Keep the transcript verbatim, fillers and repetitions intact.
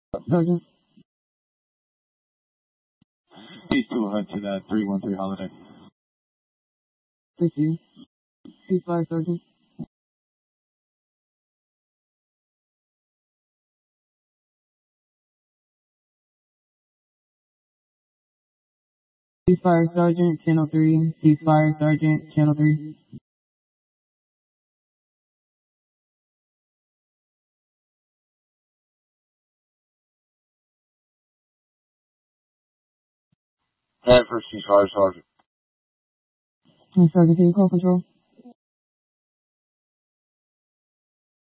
Sergeant. East two Hudson, uh, three one three Holiday. Thank you. Ceasefire, Sergeant. Ceasefire, Sergeant, Channel three. Ceasefire, Sergeant, Channel three. Head for ceasefire, Sergeant. Sergeant, can you call control?